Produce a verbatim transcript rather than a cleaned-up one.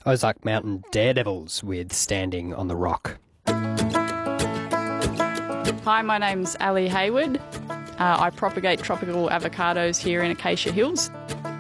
Ozark Mountain daredevils with Standing on the Rock. Hi, my name's Ali Hayward. Uh, I propagate tropical avocados here in Acacia Hills.